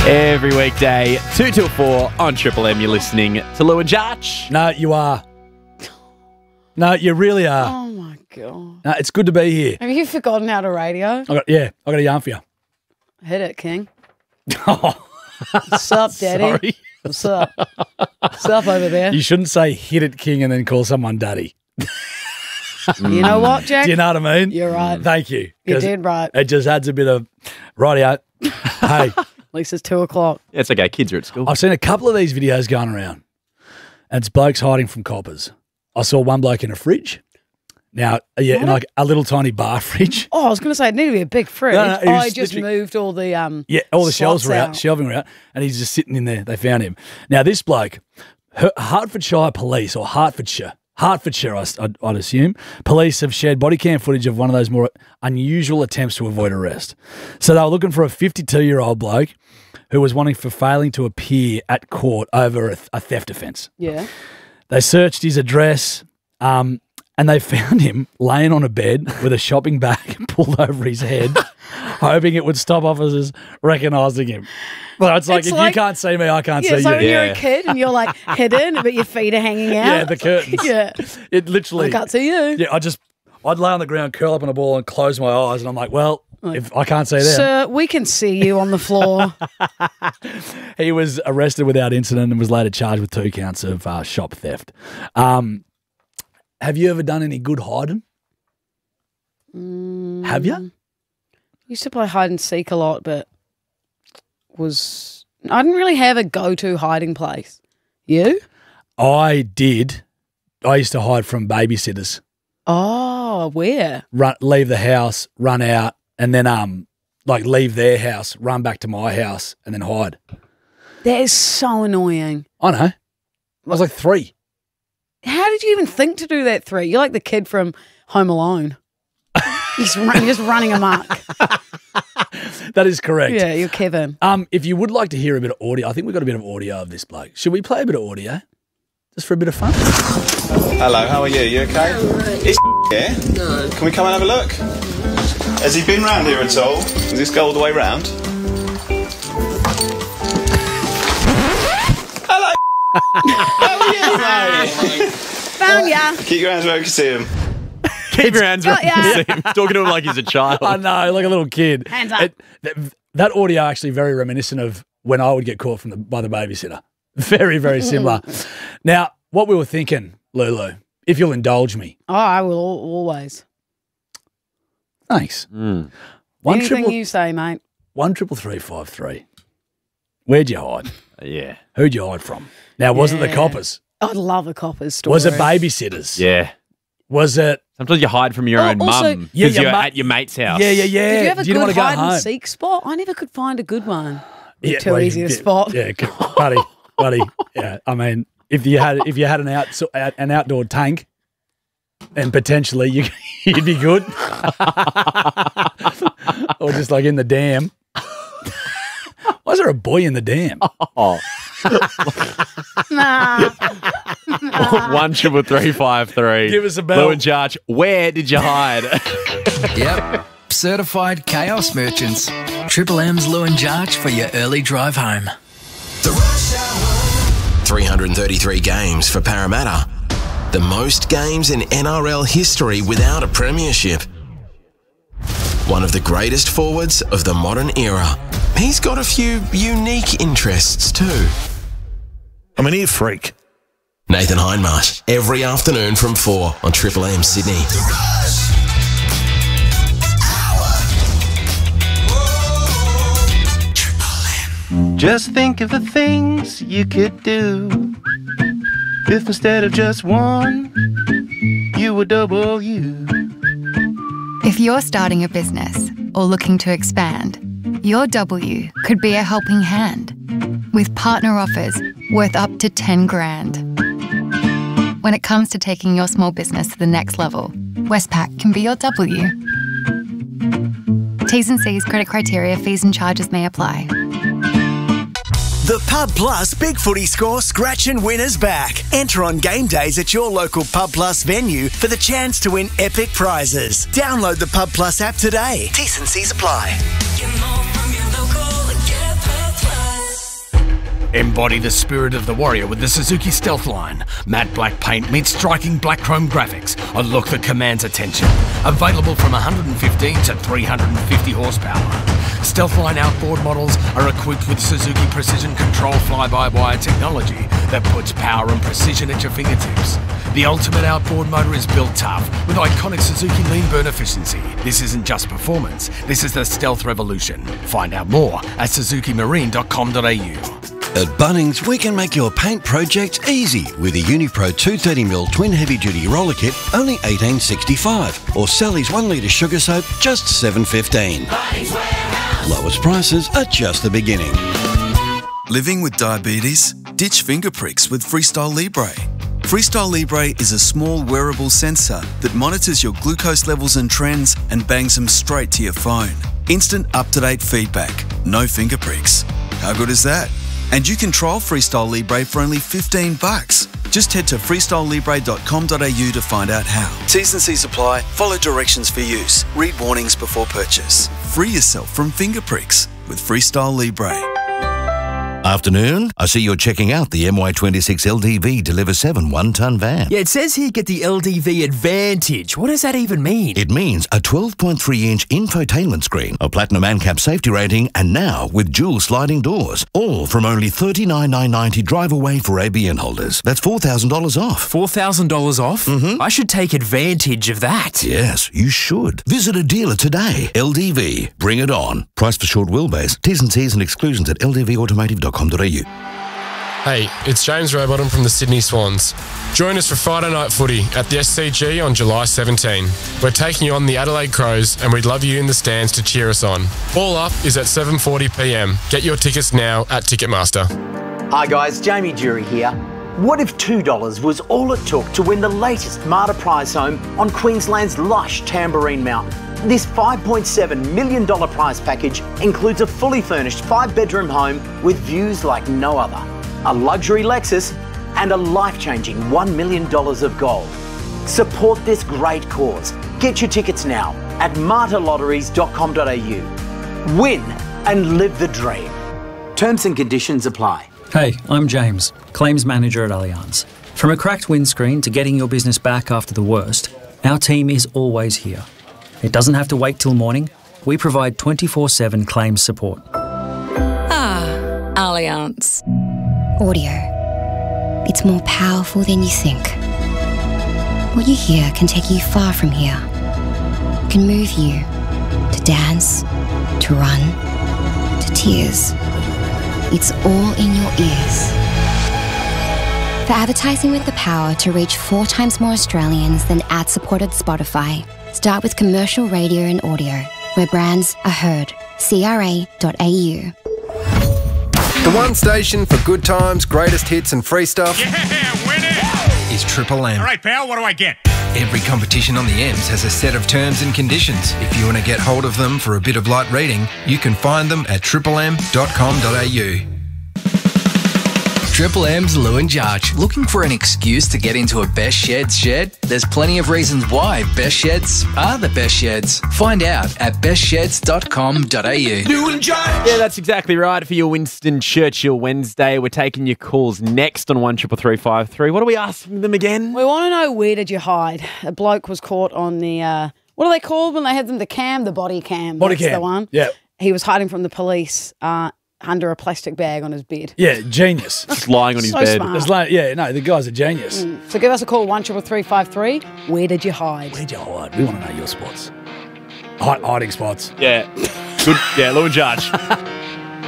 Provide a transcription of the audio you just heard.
Every weekday, 2 till 4 on Triple M, you're listening to Lou and Jarch. No, you are. No, you really are. Oh, my God. No, it's good to be here. Have you forgotten how to radio? I got a yarn for you. Hit it, King. Oh, What's up, Daddy? sorry. What's up? What's up over there? You shouldn't say hit it, King, and then call someone daddy. You know what, Jack? Do you know what I mean? You're right. Thank you. You 'Cause did right. It just adds a bit of, rightio. Hey, At least it's 2 o'clock. Yeah, it's okay, kids are at school. I've seen a couple of these videos going around, and it's blokes hiding from coppers. I saw one bloke in a fridge. Now, in like a little tiny bar fridge. Oh, I was going to say it needed to be a big fridge. No, he was I just literally- moved all the All the shelves slots were out, out. shelving were out, and he's just sitting in there. They found him. Now, this bloke, Hertfordshire Police, or Hertfordshire, I'd assume, police have shared body cam footage of one of those more unusual attempts to avoid arrest. So they were looking for a 52-year-old bloke who was wanting for failing to appear at court over a theft offence. Yeah. They searched his address, and they found him laying on a bed with a shopping bag pulled over his head, hoping it would stop officers recognising him. Well, it's like, if you can't see me, I can't Yeah, see so you. when you're a kid and you're like hidden, but your feet are hanging out. Yeah, the curtains. Yeah. It literally. I can't see you. Yeah, I'd lay on the ground, curl up in a ball, and close my eyes, and I'm like, well, if I can't see them. Sir, we can see you on the floor. He was arrested without incident and was later charged with 2 counts of shop theft. Have you ever done any good hiding? Have you? Used to play hide and seek a lot, but I didn't really have a go-to hiding place. You? I did. I used to hide from babysitters. Oh, where? Leave the house, run out, and then leave their house, run back to my house, and then hide. That is so annoying. I know. I was like 3. How did you even think to do that 3? You're like the kid from Home Alone. You're just running amok. That is correct. Yeah, you're Kevin. If you would like to hear a bit of audio, I think we've got a bit of audio of this bloke. Should we play a bit of audio? Just for a bit of fun? Hello, how are you? You okay? Is here? No. Can we come and have a look? Has he been round here at all? Does this go all the way round? Hello. How are you, mate? Found ya. Keep your hands where you can see him. Keep your hands around yeah. him, talking to him like he's a child. I know, like a little kid. Hands up. That audio actually very reminiscent of when I would get caught by the babysitter. Very, very similar. Now, what we were thinking, Lulu, if you'll indulge me. Oh, I will always. Thanks. Anything you say, mate. 13353. Where'd you hide? Yeah. Who'd you hide from? Now, was it the Yeah. coppers? I'd love a copper's story. Was it babysitters? Yeah. Was it? Sometimes you hide from your own also- mum Yeah, because your you're mu- at your mate's house. Yeah. Did you have a didn't want good to go hide home. and seek spot? I never could find a good one. Yeah, Too well, easy to spot. Yeah, buddy. Yeah, I mean, if you had an outdoor tank, and potentially you'd be good, or just like in the dam. Why is there a boy in the dam? Oh. Nah. 13353. Give us a bell. Lou and Jarch, where did you hide? Yep. Certified chaos merchants. Triple M's Lou and Jarch for your early drive home. 333 games for Parramatta. The most games in NRL history without a premiership. One of the greatest forwards of the modern era. He's got a few unique interests too. I'm an ear freak. Nathan Hindmarsh, every afternoon from 4 on Triple M Sydney. Just think of the things you could do if instead of just one, you were double you. If you're starting a business or looking to expand, your W could be a helping hand with partner offers worth up to 10 grand. When it comes to taking your small business to the next level, Westpac can be your W. T's and C's, credit criteria, fees and charges may apply. The Pub Plus Big Footy Score Scratch and Win is back. Enter on game days at your local Pub Plus venue for the chance to win epic prizes. Download the Pub Plus app today. T's and C's apply. Embody the spirit of the warrior with the Suzuki Stealth line. Matte black paint meets striking black chrome graphics. A look that commands attention. Available from 115 to 350 horsepower. Stealthline outboard models are equipped with Suzuki Precision Control fly-by-wire technology that puts power and precision at your fingertips. The ultimate outboard motor is built tough with iconic Suzuki lean burn efficiency. This isn't just performance, this is the stealth revolution. Find out more at suzukimarine.com.au. At Bunnings, we can make your paint project easy with a Unipro 230mm twin heavy-duty roller kit, only $18.65, or Sally's 1 litre sugar soap, just $7.15. Lowest prices are just the beginning. Living with diabetes? Ditch finger pricks with Freestyle Libre. Freestyle Libre is a small wearable sensor that monitors your glucose levels and trends and bangs them straight to your phone. Instant up-to-date feedback, no finger pricks. How good is that? And you can trial Freestyle Libre for only $15. Just head to freestylelibre.com.au to find out how. T's and C's apply. Follow directions for use. Read warnings before purchase. Free yourself from finger pricks with Freestyle Libre. Afternoon. I see you're checking out the MY26 LDV Deliver 7 one-ton van. Yeah, it says here get the LDV Advantage. What does that even mean? It means a 12.3-inch infotainment screen, a platinum ANCAP safety rating, and now with dual sliding doors. All from only $39,990 drive away for ABN holders. That's $4,000 off. $4,000 off? Mm-hmm. I should take advantage of that. Yes, you should. Visit a dealer today. LDV. Bring it on. Price for short wheelbase. T's and C's and exclusions at ldvautomotive.com.au. Hey, it's James Rowbottom from the Sydney Swans. Join us for Friday Night Footy at the SCG on July 17. We're taking on the Adelaide Crows and we'd love you in the stands to cheer us on. All up is at 7:40pm. Get your tickets now at Ticketmaster. Hi guys, Jamie Jury here. What if $2 was all it took to win the latest Marta prize home on Queensland's lush Tamborine Mountain? This $5.7 million prize package includes a fully furnished 5-bedroom home with views like no other, a luxury Lexus, and a life-changing $1 million of gold. Support this great cause. Get your tickets now at martalotteries.com.au. Win and live the dream. Terms and conditions apply. Hey, I'm James, Claims Manager at Allianz. From a cracked windscreen to getting your business back after the worst, our team is always here. It doesn't have to wait till morning. We provide 24/7 claims support. Ah, Allianz. Audio. It's more powerful than you think. What you hear can take you far from here. It can move you to dance, to run, to tears. It's all in your ears. For advertising with the power to reach 4 times more Australians than ad-supported Spotify, start with commercial radio and audio, where brands are heard. CRA.au. The one station for good times, greatest hits and free stuff. Yeah, win it! Is Triple M. All right, pal, what do I get? Every competition on the M's has a set of terms and conditions. If you want to get hold of them for a bit of light reading, you can find them at triplem.com.au. Triple M's Lou and Jarch. Looking for an excuse to get into a Best Sheds shed? There's plenty of reasons why Best Sheds are the best sheds. Find out at bestsheds.com.au. Lou and Jarch. Yeah, that's exactly right. For your Winston Churchill Wednesday, we're taking your calls next on 133353. What are we asking them again? We want to know, where did you hide? A bloke was caught on the, what are they called when they had them? The cam, the body cam. Body That's cam. the one. Yeah. He was hiding from the police under a plastic bag on his bed. Yeah, genius. Just lying on his So bed. smart. It's like, yeah, no, the guy's a genius. So give us a call, 133353. Where did you hide? Where'd you hide? We want to know your spots. Hiding spots. Yeah. Good. Yeah, Lou and Jarch.